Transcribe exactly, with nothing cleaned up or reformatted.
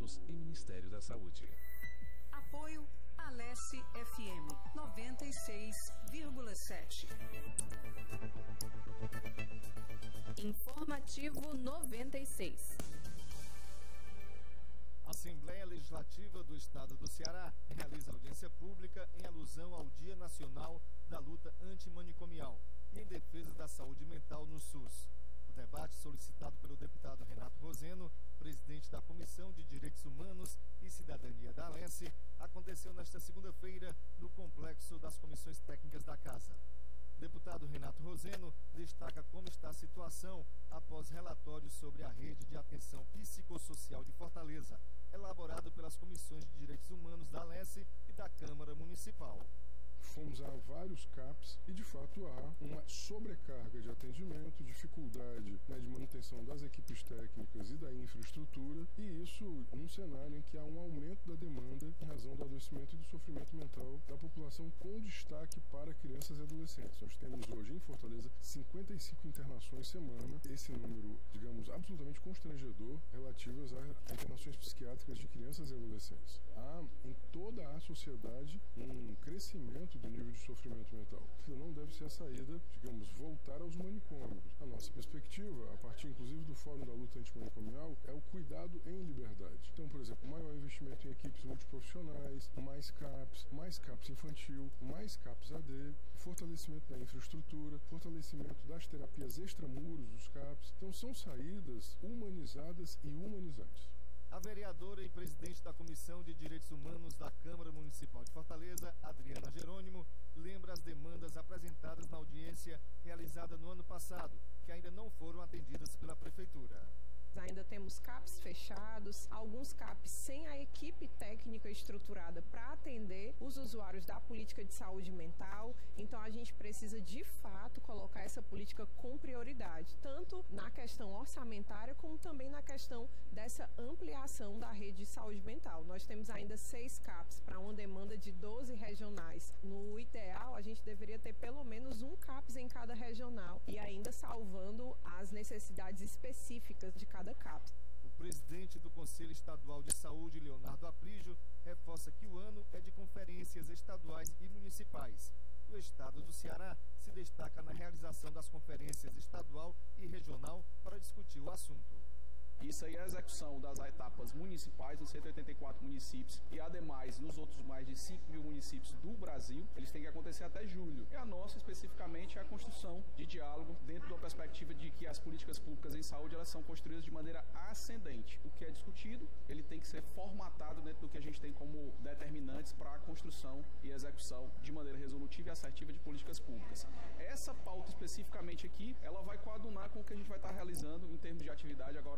Humanos e Ministério da Saúde. Apoio Alesse F M noventa e seis vírgula sete. Informativo noventa e seis. A Assembleia Legislativa do Estado do Ceará realiza audiência pública em alusão ao Dia Nacional da Luta Antimanicomial e em defesa da saúde mental no SUS. O debate, solicitado pelo deputado Renato Roseno, presidente da Comissão de Direitos Humanos e Cidadania da Alesse, aconteceu nesta segunda-feira no complexo das comissões técnicas da Casa. O deputado Renato Roseno destaca como está a situação após relatórios sobre a Rede de Atenção Psicossocial de Fortaleza, elaborado pelas Comissões de Direitos Humanos da Alesse e da Câmara Municipal. Fomos a vários C A Ps e, de fato, há uma sobrecarga de atendimento, dificuldade, né, de manutenção das equipes técnicas e da infraestrutura, e isso num cenário em que há um aumento da demanda em razão do adoecimento e do sofrimento mental da população, com destaque para crianças e adolescentes. Nós temos hoje em Fortaleza cinquenta e cinco internações semana, esse número, digamos, absolutamente constrangedor, relativas a internações psiquiátricas de crianças e adolescentes. Há em toda a sociedade um crescimento do nível de sofrimento mental. Não deve ser a saída, digamos, voltar aos manicômios. A nossa perspectiva, a partir inclusive do Fórum da Luta Antimanicomial, é o cuidado em liberdade. Então, por exemplo, maior investimento em equipes multiprofissionais, mais C A Ps, mais C A Ps infantil, mais C A Ps A D, fortalecimento da infraestrutura, fortalecimento das terapias extramuros dos C A Ps. Então, são saídas humanizadas e humanizantes. A vereadora e presidente da Comissão de Direitos Humanos da Câmara Municipal de Fortaleza, Adriana Jerônimo, lembra as demandas apresentadas na audiência realizada no ano passado, que ainda não foram atendidas pela Prefeitura. Ainda temos C A Ps fechados, alguns C A Ps sem a equipe técnica estruturada para atender os usuários da política de saúde mental. Então a gente precisa de fato colocar essa política com prioridade, tanto na questão orçamentária como também na questão dessa ampliação da rede de saúde mental. Nós temos ainda seis C A Ps para uma demanda de doze regionais. No ideal, a gente deveria ter pelo menos um C A Ps em cada regional e ainda salvando as necessidades específicas de cada C A P. O presidente do Conselho Estadual de Saúde, Leonardo Aprígio, reforça que o ano é de conferências estaduais e municipais. O estado do Ceará se destaca na realização das conferências estadual e regional para discutir o assunto. Isso aí é a execução das etapas municipais nos cento e oitenta e quatro municípios e, ademais, nos outros mais de cinco mil municípios do Brasil. Eles têm que acontecer até julho. E a nossa, especificamente, é a construção de diálogo dentro da perspectiva de que as políticas públicas em saúde elas são construídas de maneira ascendente. O que é discutido, ele tem que ser formatado dentro do que a gente tem como determinantes para a construção e execução de maneira resolutiva e assertiva de políticas públicas. Essa pauta, especificamente aqui, ela vai coadunar com o que a gente vai estar realizando em termos de atividade agora